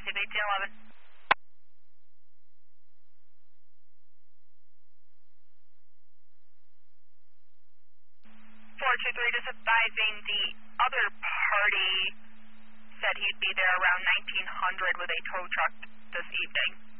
received 1811. 423, just advising the other party said he'd be there around 1900 with a tow truck this evening.